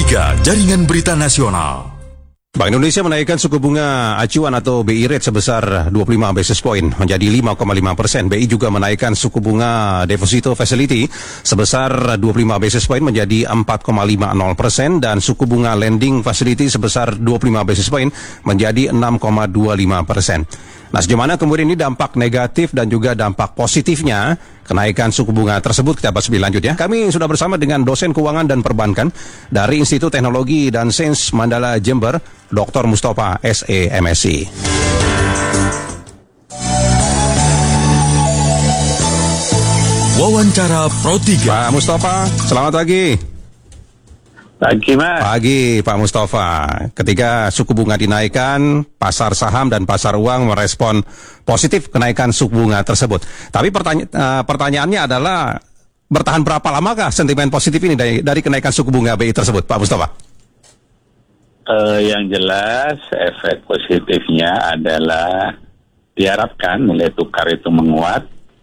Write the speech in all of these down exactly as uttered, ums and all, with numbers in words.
tiga Jaringan Berita Nasional. Bank Indonesia menaikkan suku bunga acuan atau B I rate sebesar dua puluh lima basis point menjadi lima koma lima persen. B I juga menaikkan suku bunga deposito facility sebesar dua puluh lima basis point menjadi empat koma lima nol persen dan suku bunga lending facility sebesar dua puluh lima basis point menjadi enam koma dua lima persen. Nah, sejauh mana kemudian ini dampak negatif dan juga dampak positifnya kenaikan suku bunga tersebut, kita bahas lebih lanjut ya. Kami sudah bersama dengan dosen keuangan dan perbankan dari Institut Teknologi dan Sains Mandala Jember, Doktor Mustafa S E M Si. Wawancara Pro tiga. Pak Mustafa, selamat pagi. Pagi, Mas. Pagi, Pak Mustafa. Ketika suku bunga dinaikkan, pasar saham dan pasar uang merespon positif kenaikan suku bunga tersebut. Tapi pertanya- uh, pertanyaannya adalah, bertahan berapa lamakah sentimen positif ini dari, dari kenaikan suku bunga B I tersebut, Pak Mustafa? Uh, yang jelas, efek positifnya adalah diharapkan nilai tukar itu menguat.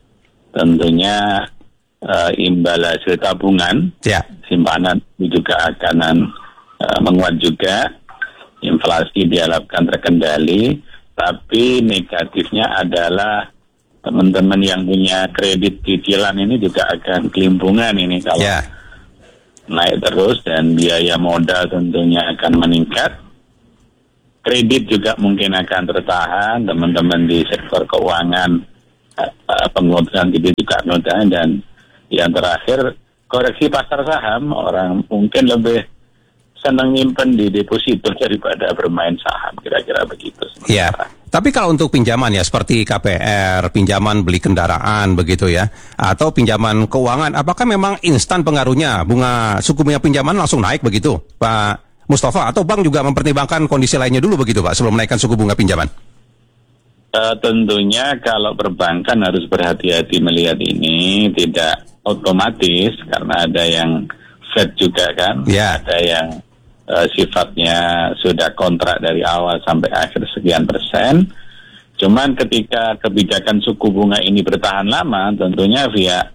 Tentunya uh, imbal hasil tabungan, Ya. simpanan juga akan uh, menguat juga. Inflasi diharapkan terkendali, tapi negatifnya adalah teman-teman yang punya kredit cicilan ini juga akan kelimpungan ini kalau Ya. naik terus dan biaya modal tentunya akan meningkat. Kredit juga mungkin akan tertahan, teman-teman di sektor keuangan, uh, pengurusan kredit juga akan tertahan, dan yang terakhir koreksi pasar saham, orang mungkin lebih senang nyimpen di deposito daripada bermain saham, kira-kira begitu. Ya, tapi kalau untuk pinjaman ya seperti K P R, pinjaman beli kendaraan begitu ya, atau pinjaman keuangan, apakah memang instan pengaruhnya bunga suku bunga pinjaman langsung naik begitu, Pak Mustafa? Atau bank juga mempertimbangkan kondisi lainnya dulu begitu, Pak, sebelum menaikkan suku bunga pinjaman? Uh, tentunya kalau perbankan harus berhati-hati melihat ini, tidak otomatis karena ada yang Fed juga kan, Ya. ada yang uh, sifatnya sudah kontrak dari awal sampai akhir sekian persen. Cuman ketika kebijakan suku bunga ini bertahan lama, tentunya via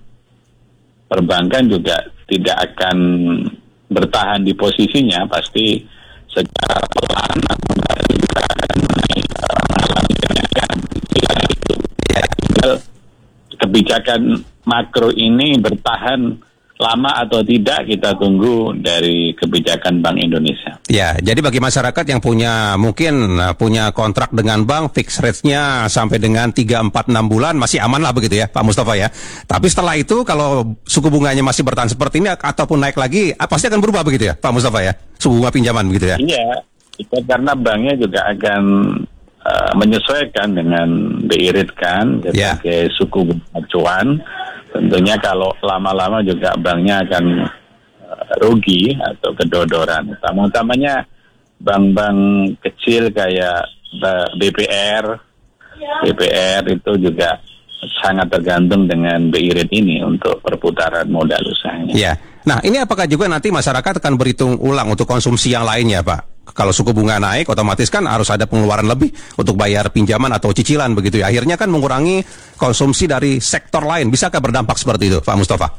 perbankan juga tidak akan bertahan di posisinya, pasti secara pelan juga akan naik, uh, mengalami kenaikan. Itu ya, tinggal kebijakan makro ini bertahan lama atau tidak, kita tunggu dari kebijakan Bank Indonesia. Ya, jadi bagi masyarakat yang punya mungkin uh, punya kontrak dengan bank, fixed rate-nya sampai dengan tiga, empat, enam bulan masih aman lah begitu ya, Pak Mustafa ya. Tapi setelah itu kalau suku bunganya masih bertahan seperti ini ataupun naik lagi, ah, pasti akan berubah begitu ya, Pak Mustafa ya, suku bunga pinjaman begitu ya. Iya, itu karena banknya juga akan uh, menyesuaikan dengan B I rate kan, sebagai yeah. suku bunga acuan. Tentunya kalau lama-lama juga banknya akan uh, rugi atau kedodoran. Utama-utamanya bank-bank kecil kayak B P R, B P R itu juga sangat tergantung dengan B I rate ini untuk perputaran modal usahanya. Ya, nah ini apakah juga nanti masyarakat akan berhitung ulang untuk konsumsi yang lainnya, Pak? Kalau suku bunga naik, otomatis kan harus ada pengeluaran lebih untuk bayar pinjaman atau cicilan begitu ya. Akhirnya kan mengurangi konsumsi dari sektor lain. Bisakah berdampak seperti itu, Pak Mustafa?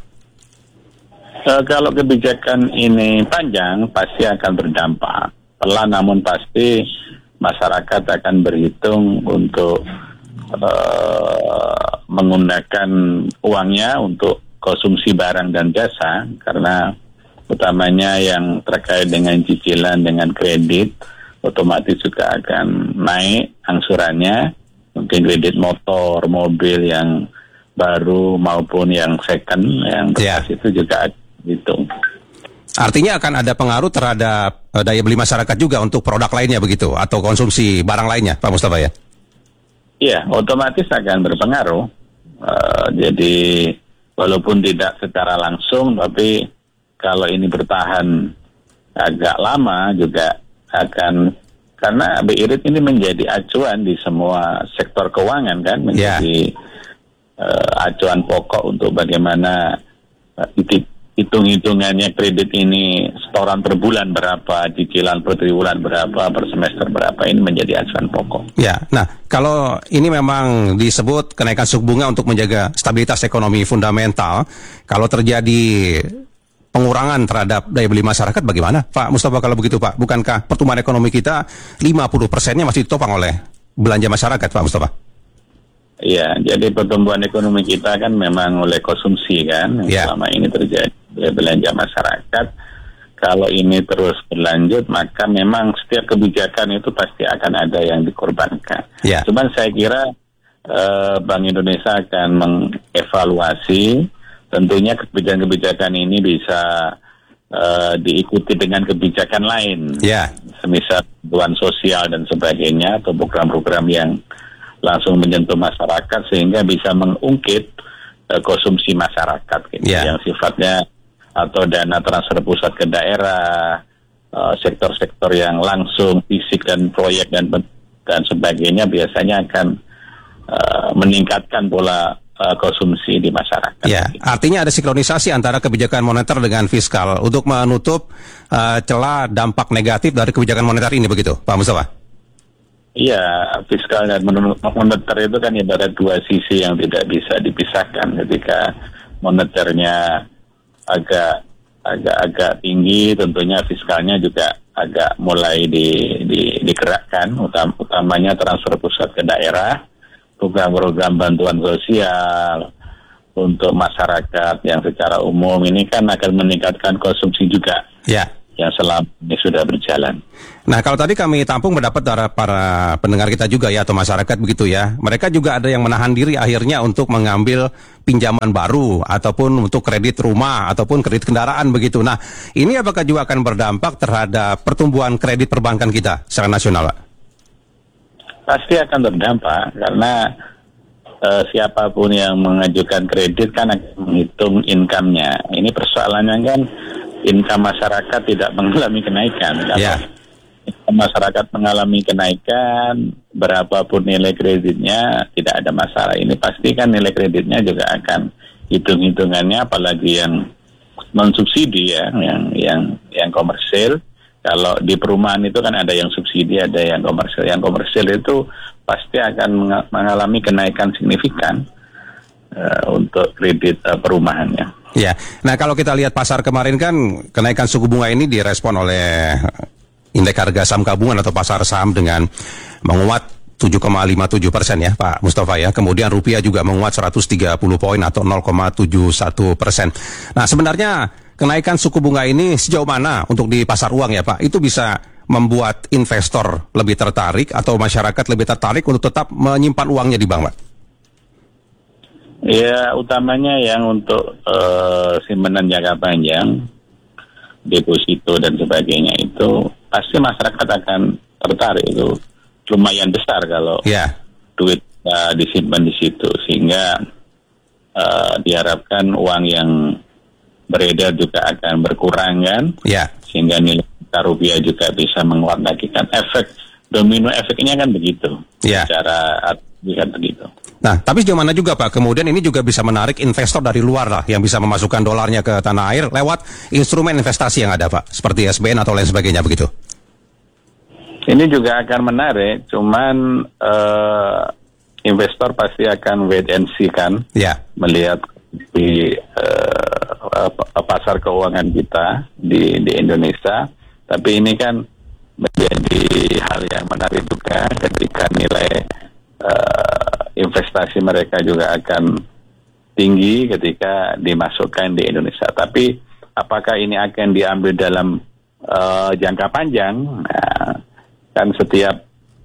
Uh, kalau kebijakan ini panjang, pasti akan berdampak. Pelan namun pasti masyarakat akan berhitung untuk uh, menggunakan uangnya untuk konsumsi barang dan jasa, karena utamanya yang terkait dengan cicilan, dengan kredit, otomatis juga akan naik angsurannya. Mungkin kredit motor, mobil yang baru maupun yang second, yang bekas yeah. itu juga hitung. Artinya akan ada pengaruh terhadap uh, daya beli masyarakat juga untuk produk lainnya begitu, atau konsumsi barang lainnya, Pak Mustafa ya? Iya, otomatis akan berpengaruh. Uh, jadi walaupun tidak secara langsung, tapi kalau ini bertahan agak lama juga akan, karena B I rate ini menjadi acuan di semua sektor keuangan kan, menjadi yeah. uh, acuan pokok untuk bagaimana uh, hitung-hitungannya kredit ini, setoran per bulan berapa, cicilan per triwulan berapa, per semester berapa, ini menjadi acuan pokok. Ya, nah kalau ini memang disebut kenaikan suku bunga untuk menjaga stabilitas ekonomi fundamental, kalau terjadi pengurangan terhadap daya beli masyarakat bagaimana? Pak Mustafa kalau begitu Pak, bukankah pertumbuhan ekonomi kita lima puluh persennya masih ditopang oleh belanja masyarakat Pak Mustafa? Iya, jadi pertumbuhan ekonomi kita kan memang oleh konsumsi kan, yang ya. selama ini terjadi oleh belanja masyarakat. Kalau ini terus berlanjut, maka memang setiap kebijakan itu pasti akan ada yang dikorbankan. Ya. Cuman saya kira eh, Bank Indonesia akan mengevaluasi, tentunya kebijakan-kebijakan ini bisa eh, diikuti dengan kebijakan lain. Ya. Semisal bantuan sosial dan sebagainya, atau program-program yang langsung menyentuh masyarakat sehingga bisa mengungkit uh, konsumsi masyarakat gitu, yeah. yang sifatnya atau dana transfer pusat ke daerah, uh, sektor-sektor yang langsung fisik dan proyek dan dan sebagainya biasanya akan uh, meningkatkan pola uh, konsumsi di masyarakat. Ya, gitu. Artinya ada sinkronisasi antara kebijakan moneter dengan fiskal untuk menutup uh, celah dampak negatif dari kebijakan moneter ini begitu, Pak Mustafa? Iya, fiskal dan moneter itu kan ibarat dua sisi yang tidak bisa dipisahkan. Ketika moneternya agak agak agak tinggi, tentunya fiskalnya juga agak mulai di, di, digerakkan, utam, utamanya transfer pusat ke daerah, program-program bantuan sosial untuk masyarakat yang secara umum ini kan akan meningkatkan konsumsi juga. Ya. Yang selama ini sudah berjalan. Nah, kalau tadi kami tampung mendapat dari para pendengar kita juga ya, atau masyarakat begitu ya, mereka juga ada yang menahan diri akhirnya untuk mengambil pinjaman baru ataupun untuk kredit rumah ataupun kredit kendaraan begitu. Nah, ini apakah juga akan berdampak terhadap pertumbuhan kredit perbankan kita secara nasional, Pak? Pasti akan berdampak karena uh, siapapun yang mengajukan kredit kan akan menghitung income-nya. Ini persoalannya kan income masyarakat tidak mengalami kenaikan. Kalau yeah. masyarakat mengalami kenaikan, berapapun nilai kreditnya tidak ada masalah. Ini pasti kan nilai kreditnya juga akan hitung-hitungannya, apalagi yang mensubsidi ya, yang yang yang komersil. Kalau di perumahan itu kan ada yang subsidi, ada yang komersil. Yang komersil itu pasti akan mengalami kenaikan signifikan uh, untuk kredit uh, perumahannya. Ya, nah kalau kita lihat pasar kemarin kan kenaikan suku bunga ini direspon oleh indeks harga saham gabungan atau pasar saham dengan menguat tujuh koma lima tujuh persen ya Pak Mustafa ya. Kemudian rupiah juga menguat seratus tiga puluh poin atau nol koma tujuh satu persen. Nah sebenarnya kenaikan suku bunga ini sejauh mana untuk di pasar uang ya Pak? Itu bisa membuat investor lebih tertarik atau masyarakat lebih tertarik untuk tetap menyimpan uangnya di bank, Pak? Ya, utamanya yang untuk uh, simpanan jangka panjang, deposito dan sebagainya itu pasti masyarakat akan tertarik. Itu lumayan besar kalau yeah. duit uh, disimpan di situ, sehingga uh, diharapkan uang yang beredar juga akan berkurang kan, yeah. sehingga nilai rupiah juga bisa menguat lagi kan. Efek domino efeknya kan begitu, yeah. secara bisa begitu. Nah, tapi sejauh mana juga Pak, kemudian ini juga bisa menarik investor dari luar lah, yang bisa memasukkan dolarnya ke tanah air lewat instrumen investasi yang ada Pak, seperti S B N atau lain sebagainya begitu? Ini juga akan menarik, cuman uh, investor pasti akan wait and see kan, yeah. melihat di uh, pasar keuangan kita di, di Indonesia. Tapi ini kan menjadi hal yang menarik juga ketika nilai uh, investasi mereka juga akan tinggi ketika dimasukkan di Indonesia. Tapi apakah ini akan diambil dalam uh, jangka panjang? Nah, kan setiap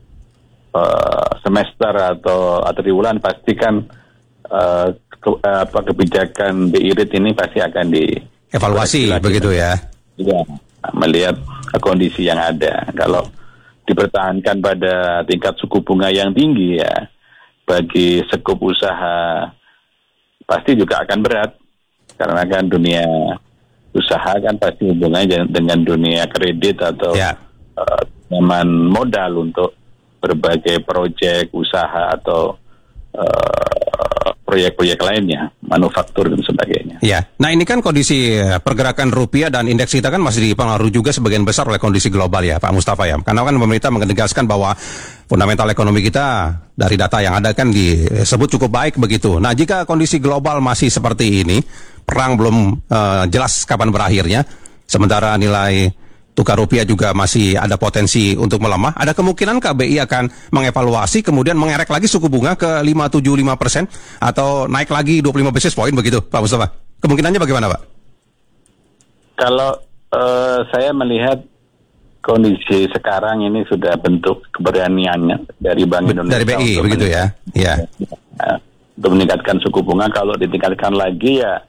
uh, semester atau atau di bulan pasti kan uh, ke, uh, apa kebijakan B I R A T ini pasti akan dievaluasi begitu ya. Ya, melihat kondisi yang ada. Kalau dipertahankan pada tingkat suku bunga yang tinggi ya, bagi sekup usaha pasti juga akan berat, karena kan dunia usaha kan pasti hubungannya dengan dunia kredit atau ya. uh, teman modal untuk berbagai proyek usaha atau uh, proyek-proyek lainnya, manufaktur dan sebagainya. Ya, nah ini kan kondisi pergerakan rupiah dan indeks kita kan masih dipengaruhi juga sebagian besar oleh kondisi global ya, Pak Mustafa ya. Karena kan pemerintah menegaskan bahwa fundamental ekonomi kita dari data yang ada kan disebut cukup baik begitu. Nah, jika kondisi global masih seperti ini, perang belum uh, jelas kapan berakhirnya. Sementara nilai tukar rupiah juga masih ada potensi untuk melemah. Ada kemungkinan K B I akan mengevaluasi kemudian mengerek lagi suku bunga ke lima koma tujuh lima persen atau naik lagi dua puluh lima basis point begitu, Pak Mustafa? Kemungkinannya bagaimana, Pak? Kalau uh, saya melihat kondisi sekarang ini sudah bentuk keberaniannya dari Bank Indonesia. Dari B I begitu ya? Ya. Uh, untuk meningkatkan suku bunga, kalau ditingkatkan lagi ya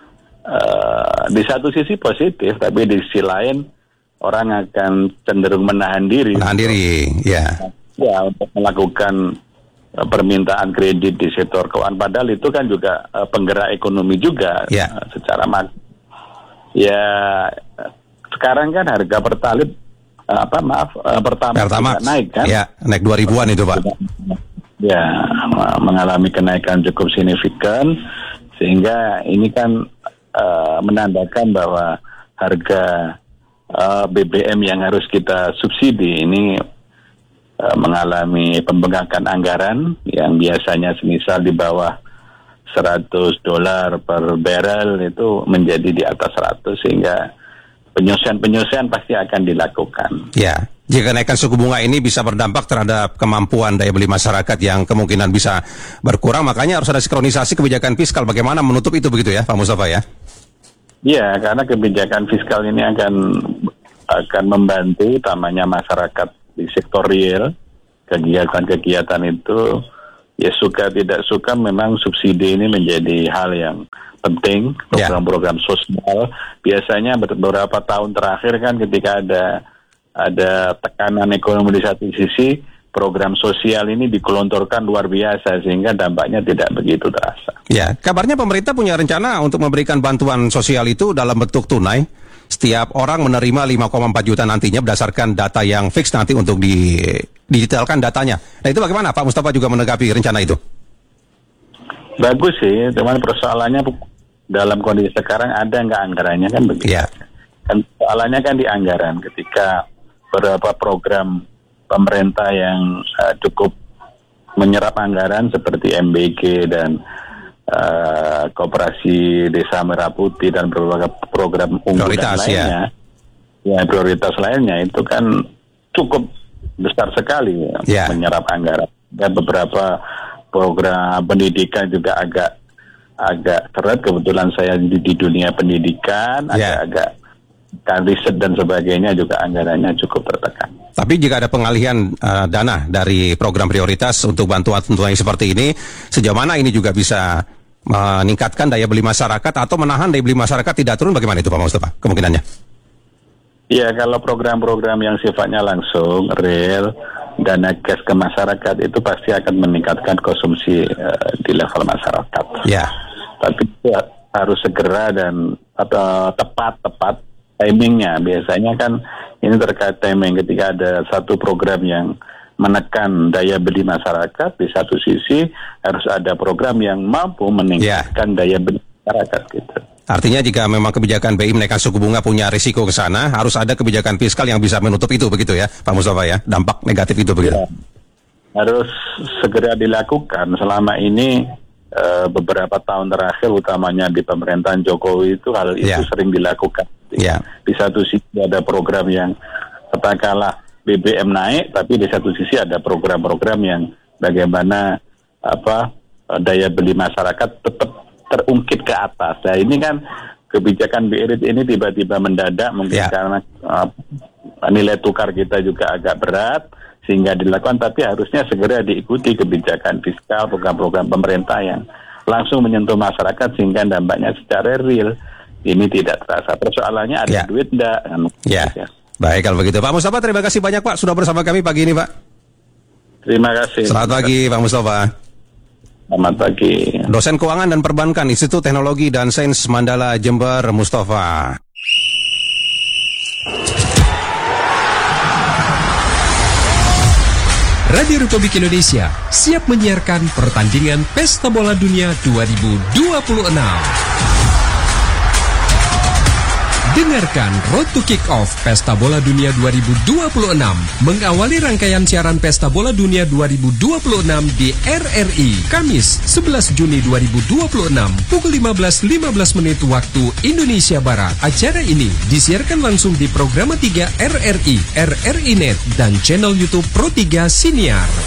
uh, di satu sisi positif, tapi di sisi lain orang akan cenderung menahan diri. Menahan diri, ya. Ya, untuk melakukan uh, permintaan kredit di sektor keuangan. Padahal itu kan juga uh, penggerak ekonomi juga ya. uh, secara mak. Ya, sekarang kan harga pertalite uh, apa maaf uh, pertama Pertamax naik kan? Ya, naik dua ribuan itu, Pak. Ya, mengalami kenaikan cukup signifikan sehingga ini kan uh, menandakan bahwa harga Uh, B B M yang harus kita subsidi ini uh, mengalami pembengkakan anggaran yang biasanya semisal di bawah seratus dolar per barrel itu menjadi di atas seratus, sehingga penyelesaian-penyelesaian pasti akan dilakukan. Ya, jika kenaikan suku bunga ini bisa berdampak terhadap kemampuan daya beli masyarakat yang kemungkinan bisa berkurang, makanya harus ada sinkronisasi kebijakan fiskal. Bagaimana menutup itu begitu ya, Pak Mustafa ya? Iya, karena kebijakan fiskal ini akan akan membantu utamanya masyarakat di sektor real. Kegiatan-kegiatan itu ya suka tidak suka memang subsidi ini menjadi hal yang penting. Program-program sosial biasanya beberapa tahun terakhir kan ketika ada ada tekanan ekonomi di satu sisi, program sosial ini digelontorkan luar biasa sehingga dampaknya tidak begitu terasa. Ya, kabarnya pemerintah punya rencana untuk memberikan bantuan sosial itu dalam bentuk tunai. Setiap orang menerima lima koma empat juta nantinya berdasarkan data yang fix nanti untuk di digitalkan datanya. Nah itu bagaimana Pak Mustafa juga menanggapi rencana itu? Bagus sih, cuman persoalannya dalam kondisi sekarang ada nggak anggarannya kan begitu. Ya. Kan soalannya kan di anggaran ketika beberapa program pemerintah yang uh, cukup menyerap anggaran seperti M B G dan uh, Koperasi Desa Merah Putih dan beberapa program unggulan lainnya, ya. ya prioritas lainnya itu kan cukup besar sekali ya. menyerap anggaran. Dan beberapa program pendidikan juga agak agak seret. Kebetulan saya di, di dunia pendidikan, ya. agak-agak kan riset dan sebagainya juga anggarannya cukup tertekan. Tapi jika ada pengalihan uh, dana dari program prioritas untuk bantuan-bantuan yang seperti ini, sejauh mana ini juga bisa meningkatkan daya beli masyarakat atau menahan daya beli masyarakat tidak turun, bagaimana itu Pak Mustafa kemungkinannya? Ya, kalau program-program yang sifatnya langsung, real, dana cash ke masyarakat itu pasti akan meningkatkan konsumsi uh, di level masyarakat. Ya. Tapi ya, harus segera dan atau tepat-tepat timingnya. Biasanya kan ini terkait timing ketika ada satu program yang menekan daya beli masyarakat, di satu sisi harus ada program yang mampu meningkatkan yeah. daya beli masyarakat gitu. Artinya jika memang kebijakan B I menaikkan suku bunga punya risiko ke sana, harus ada kebijakan fiskal yang bisa menutup itu begitu ya Pak Mustafa ya, dampak negatif itu begitu. Ya, harus segera dilakukan. Selama ini uh, beberapa tahun terakhir utamanya di pemerintahan Jokowi itu hal itu yeah. sering dilakukan. Yeah. Di satu sisi ada program yang katakanlah B B M naik, tapi di satu sisi ada program-program yang bagaimana apa daya beli masyarakat tetap terungkit ke atas. Nah ini kan kebijakan B I R I T ini tiba-tiba mendadak mungkin yeah. karena uh, nilai tukar kita juga agak berat sehingga dilakukan, tapi harusnya segera diikuti kebijakan fiskal, program-program pemerintah yang langsung menyentuh masyarakat sehingga dampaknya secara real ini tidak terasa. Persoalannya ada yeah. duit enggak? Ya. Yeah. Baik kalau begitu. Pak Mustafa, terima kasih banyak Pak sudah bersama kami pagi ini Pak. Terima kasih. Selamat pagi Pak Mustafa. Selamat pagi. Dosen Keuangan dan Perbankan Institut Teknologi dan Sains Mandala Jember, Mustafa. Radio Republik Indonesia siap menyiarkan pertandingan Pesta Bola Dunia dua ribu dua puluh enam. Dengarkan Road to Kick Off Pesta Bola Dunia dua ribu dua puluh enam mengawali rangkaian siaran Pesta Bola Dunia dua ribu dua puluh enam di R R I Kamis sebelas Juni dua ribu dua puluh enam pukul lima belas lima belas menit waktu Indonesia Barat. Acara ini disiarkan langsung di Programa tiga R R I, R R I Net dan channel YouTube Pro tiga Siniar.